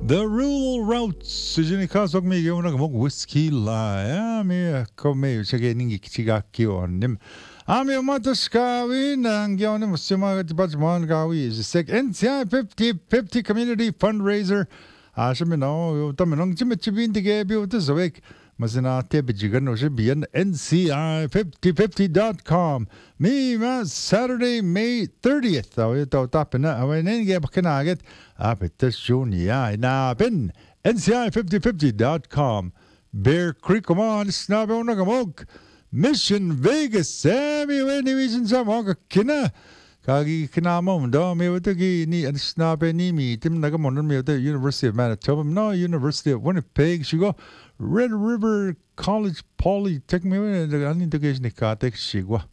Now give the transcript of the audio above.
The rural routes 지니카속 미경우나 목 위스키라 아미 코메 세게닝기 치가키오님 아미 마타스카위 난겨는 무스마가 디바즈만 가위 색 NCI 50 community fundraiser 아시면어 또면 찜찜인디게 비우트 소액 Masina tebijigan o biyan NCI5050.com. Mima Saturday, May 30th. Ito tapin na. Awen nga bakinaget. Apitas Junia. Inapin. NCI5050.com. Bear Creek Oman. Snabe o nagamog. Mission Vegas. Sami weni vision sa mga kina. Kagi kinamom do mi wutagi ni snabe ni mi tim nagamonon mi the University of Manitoba. No, University of Winnipeg. Shigo Red River College Polytechnic. Ani integration ikatek shigwa.